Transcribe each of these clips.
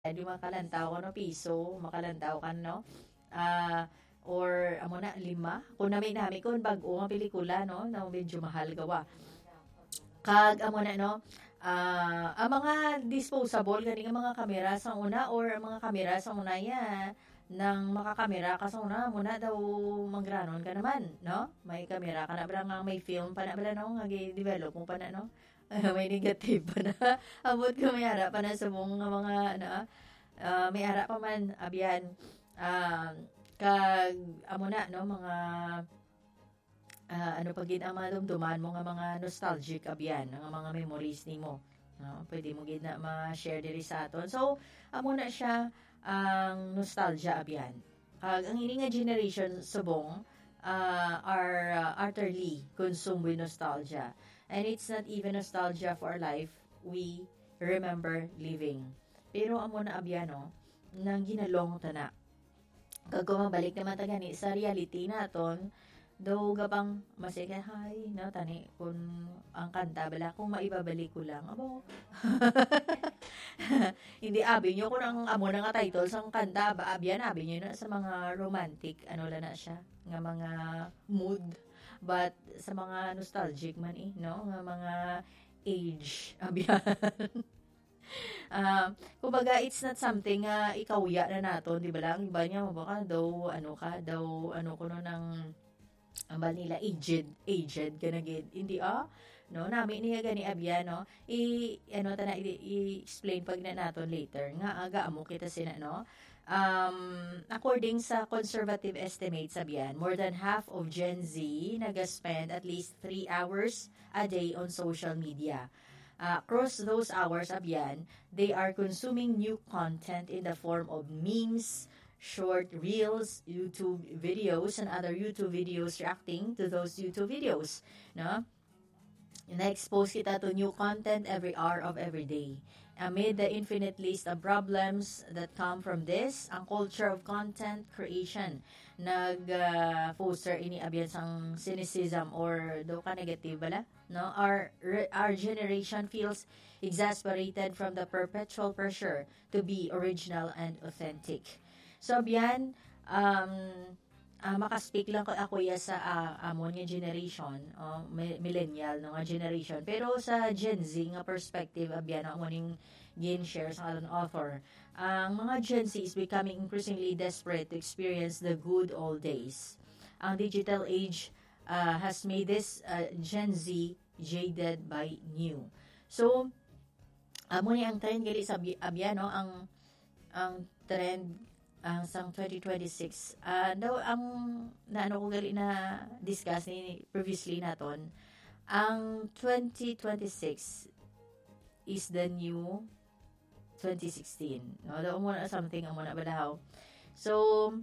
di makalantaw ko no piso, makalantaw kan no. Or amo na 5 kung nami kun bag-o nga pelikula no, na medyo mahal gawa. Kag amo na no, ang mga disposable gani nga mga kamera sa una or ang mga kamera sa una ya nang makakamera ka sa una muna daw mangranon ka naman no, may kamera ka na bala nga may film pa na bala no nga develop mo pa na no. May negative pa na abot ko may ara pa na sa mga na may ara pa man abyan kag amo na no mga ano pa gid ang madumduman mo nga mga nostalgic abyan nga mga memories nimo no, pwede mo gid na ma-share diri sa aton. So amo na siya ang nostalgia abyan. Kag ang ini nga generation subong are utterly consumed with nostalgia. And it's not even nostalgia for our life we remember living. Pero amo na abyan no, nang ginalong tana. Kag mabalik naman ta gani sa reality naton, daw gabang masikahay no tani kung ang kanta bala kung maibabalik ko lang abo. Hindi abi nyo kung ang amo na nga title sang kanta ba abyan abi nyo na sa mga romantic ano la na siya nga mga mood, but sa mga nostalgic man no nga mga age abyan. Kumbaga it's not something ikawya na naton di ba lang iba niya baka daw ano ka daw ano kuno ng ambal nila aged ka na gid hindi no nami niya gani abya no ano ta na i-explain pag na naton later nga aga amo kita sina no. According sa conservative estimates abyan, more than half of Gen Z nag-spend at least 3 hours a day on social media. Across those hours abyan, they are consuming new content in the form of memes, short reels, YouTube videos, and other YouTube videos reacting to those YouTube videos. No? Na-expose kita to new content every hour of every day. Amid the infinite list of problems that come from this, ang culture of content creation nag-foster ini abyan sang cynicism or do ka negative bala no, our generation feels exasperated from the perpetual pressure to be original and authentic. So abyan maka-speak lang ko ako sa amon nga generation millennial no nga generation, pero sa Gen Z nga perspective abyan amo ning gain share sa aton author. Ang mga Gen Z is becoming increasingly desperate to experience the good old days. Ang digital age has made this Gen Z jaded by new. So amo ni ang trend gali sa abyan no, ang trend ang sang 2026 daw ang naano ko gali na discuss ni previously naton, ang 2026 is the new 2016 no, daw mo na something amo na balahaw. So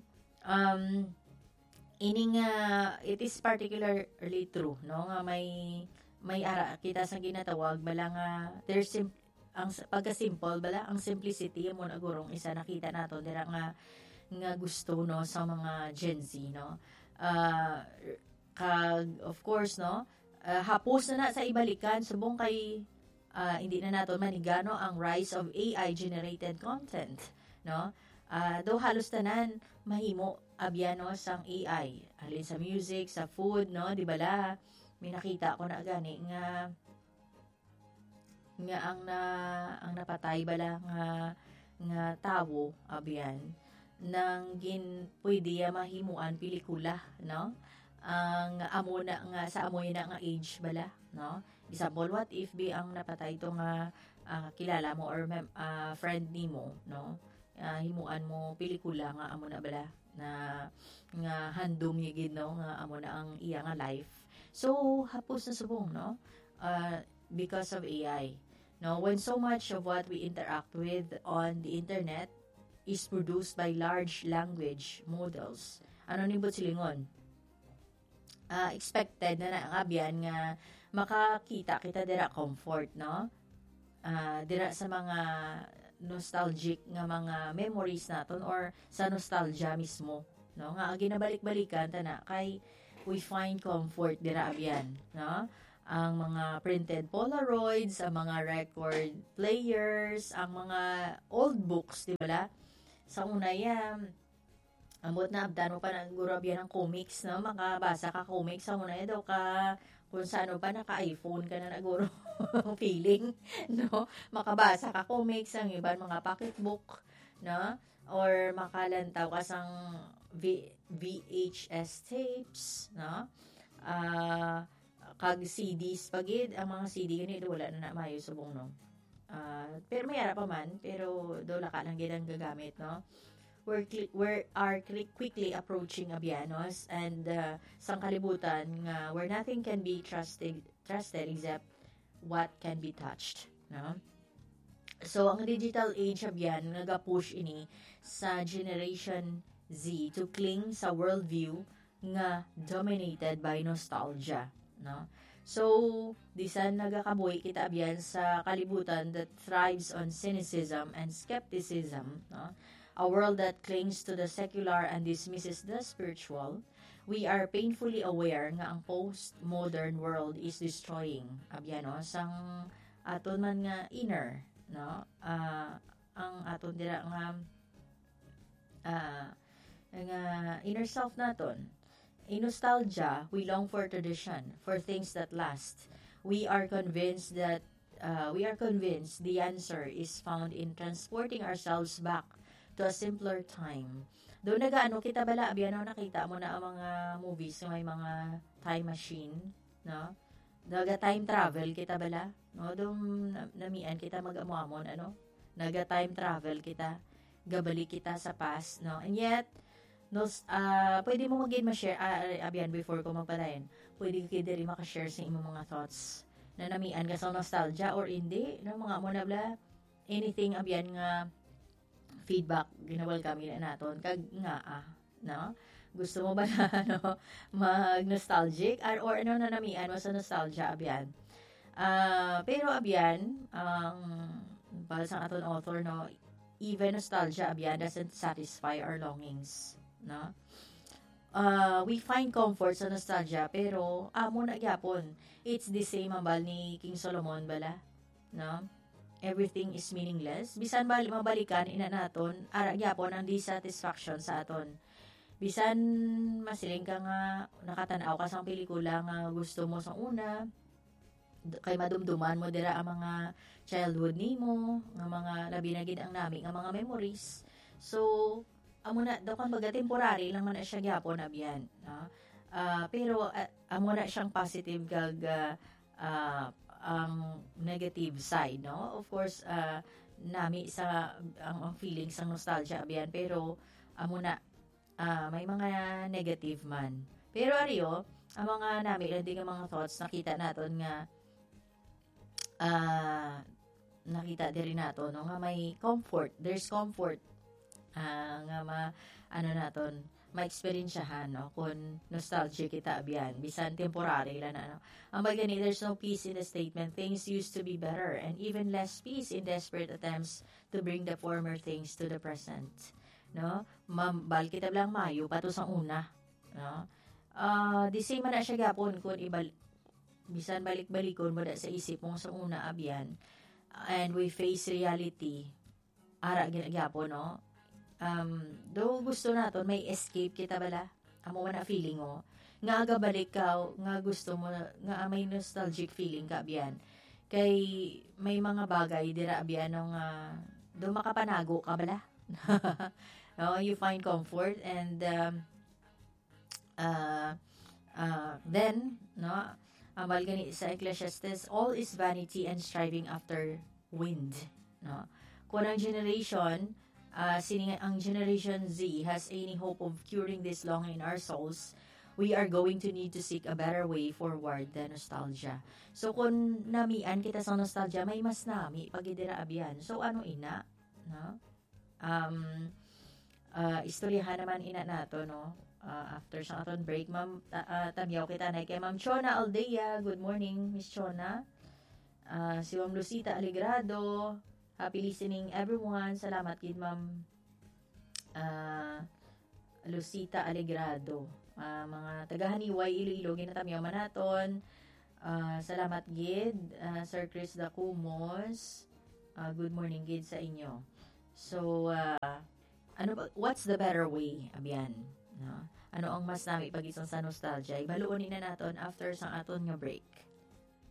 ining it is particularly true no nga may ara kita sa ginatawag bala nga there's ang pagka-simple bala ang simplicity mo na gurong isa nakita nato dira nga gusto no sa mga Gen Z no. Kag of course no, hapos na sa ibalikan subong kay hindi na nato manigano ang rise of AI generated content no. Do halos tanan mahimo abyan no sang AI halin sa music, sa food no, di bala may nakita ko na gani nga ang napatay bala nga tawo abyan nang pwede mahimuan pelikula no, ang amo na nga sa amoy na nga age bala no. Example, what if ang napatay to nga kilala mo or friend nimo no, himuan mo pelikula nga amo na bala na nga handom niya gid no nga amo na ang iya nga life. So hapos na subong no, because of AI. No, when so much of what we interact with on the internet is produced by large language models, ano nibot silingon? Expected na ang abyan nga makakita kita dira comfort no, dira sa mga nostalgic nga mga memories naton or sa nostalgia mismo no, nga ginabalik-balikan tana kay we find comfort dira abyan no. ang mga printed Polaroids, ang mga record players, ang mga old books, di ba? Sa una yan, amot na abdan mo pa ng gurabyan ng comics, no? Makabasa ka comics, sa una daw ka, kung saan pa, naka-iPhone ka na naguro feeling, no? Makabasa ka comics, ang iban mga pocketbook, no? Or makalantaw ka sang VHS tapes, no? Kag CDs pagid, ang mga CD ganito wala na mayo subong, no? Pero may ara pa man, pero dola ka lang gid ang gagamit, no? Quickly approaching Abianos and sang kalibutan nga where nothing can be trusted except what can be touched, no? So ang digital age Abian nagapush ini sa Generation Z to cling sa worldview nga dominated by nostalgia, no? So disan nagakabuhi kita Abian sa kalibutan that thrives on cynicism and skepticism, no? A world that clings to the secular and dismisses the spiritual. We are painfully aware nga ang post-modern world is destroying Abiano sang aton man nga inner, no? Ang aton dira nga inner self naton. In nostalgia, we long for tradition, for things that last. We are convinced the answer is found in transporting ourselves back to a simpler time. Doon nagaano kita bala Abiano, nakita mo na ang mga movies na may mga time machine, no? Naga time travel kita bala, no? Doon namian kita mag-amuamon, ano? Naga time travel kita, gabali kita sa past, no? And yet pwede mo magin ma-share Abian before ko magpadayon. Pwede ka diri maka-share sa imong mga thoughts na namian ka sa nostalgia or hindi, no? Mga mo na bala anything Abian nga feedback ginawelcome na naton kag nga no, gusto mo ba na ano mag nostalgic or ano na namian mo sa nostalgia Abian. Pero Abian para sa aton author, no, even nostalgia Abian doesn't satisfy our longings, no. We find comfort sa nostalgia pero amo na gyapon it's the same ambal ni King Solomon bala, no. Everything is meaningless. Bisan mabalikan ina naton, ara gyapon ang dissatisfaction sa aton. Bisan masiling ka nga nakatan-aw ka sang pelikula nga gusto mo sa una, kay madumduman mo dira ang mga childhood nimo, nga mga labi na gid ang nami nga mga memories. So, amo na daw kan baga temporary lang man na siya gyapon Abian, no? Pero amo na siyang positive kag ang negative side, no? Of course, nami sa ang feelings ng nostalgia Abian, pero amo na may mga negative man. Pero ariyo, ang mga nami lang din mga thoughts nakita naton nga nakita diri nato, no, nga may comfort, there's comfort nga ano naton ma-experiensyahan, no, kung nostalgia kita Abian, bisan temporary lang na, no. Ang bagay there's no peace in the statement, things used to be better, and even less peace in desperate attempts to bring the former things to the present, no. Bal kita lang mayo pato sa una, no. Di same man na siya gapon kung bisan balik-balikon mo da sa isip mong sa una Abian, and we face reality ara gyapon, no. Do gusto naton may escape kita bala, amo man na feeling mo nga agabalik ka nga gusto mo nga may nostalgic feeling ka Abian, kay may mga bagay dira Abian nga do makapanago ka bala. No, you find comfort and then, no, amal gani sa Ecclesiastes, all is vanity and striving after wind, no. Kung ang generation ang Generation Z has any hope of curing this longing in our souls, we are going to need to seek a better way forward than nostalgia. So, kung namian kita sa nostalgia, may mas nami pagidira Abian. So, ano ina? No? Istoryahan naman ina nato, no? After sa aton break, ma'am, tamyaw kita na kay Ma'am Chona Aldea. Good morning, Miss Chona. Si Ma'am Lucita Alegrado. Happy listening, everyone. Salamat kid Ma'am Lucita Alegrado. Mga tagahaniway Iloilo ginatamyaw manaton. Salamat gid, Sir Chris Dacumos. Good morning gid sa inyo. So, what's the better way? Abyan, no? Ano ang mas nami pag isang sa nostalgia? Ibaluonin na naton after sang aton nga break.